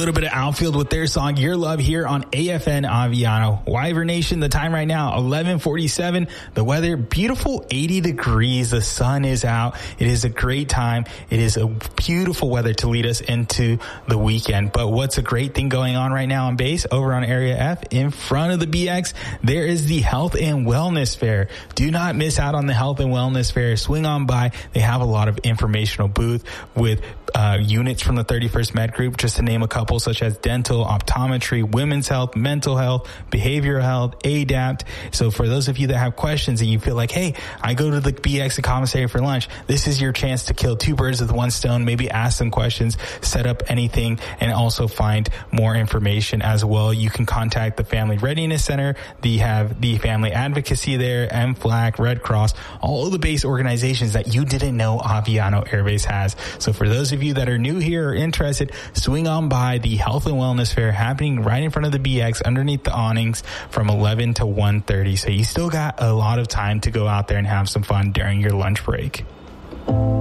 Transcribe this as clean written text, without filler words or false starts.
little bit of Outfield with their song Your Love here on AFN Aviano. Wyvern Nation, the time right now, 11:47. The weather, beautiful 80 degrees. The sun is out. It is a great time. It is a beautiful weather to lead us into the weekend. But what's a great thing going on right now on base over on Area F in front of the BX? There is the Health and Wellness Fair. Do not miss out on the Health and Wellness Fair. Swing on by. They have a lot of informational booth with units from the 31st Med Group, just to name a couple, such as dental, optometry, women's health, mental health, behavioral health, ADAPT. So for those of you that have questions and you feel like, hey, I go to the BX commissary for lunch, this is your chance to kill two birds with one stone. Maybe ask some questions, set up anything, and also find more information as well. You can contact the Family Readiness Center. They have the Family Advocacy there, MFLAG, Red Cross, all of the base organizations that you didn't know Aviano Air Base has. So for those of you that are new here or interested, swing on by the Health and Wellness Fair happening right in front of the BX underneath the awnings from 11 to 1:30. So you still got a lot of time to go out there and have some fun during your lunch break.